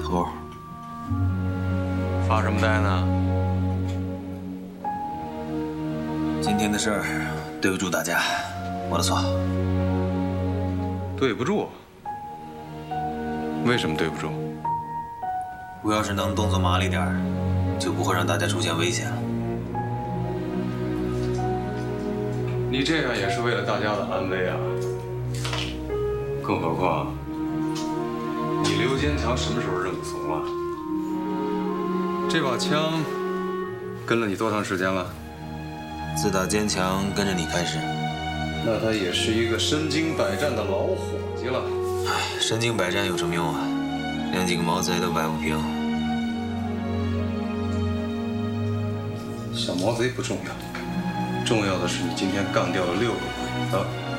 猴， 发什么呆呢？ 今天的事儿对不住大家，我的错。 对不住？为什么对不住？ 我要是能动作麻利点儿，就不会让大家出现危险了。 你这样也是为了大家的安危啊！更何况，你刘坚强什么时候认过怂了？这把枪跟了你多长时间了？ 自打坚强跟着你开始。 那他也是一个身经百战的老伙计了。 唉，身经百战有什么用啊？连几个毛贼都摆不平。 小毛贼不重要，重要的是你今天干掉了6个鬼子。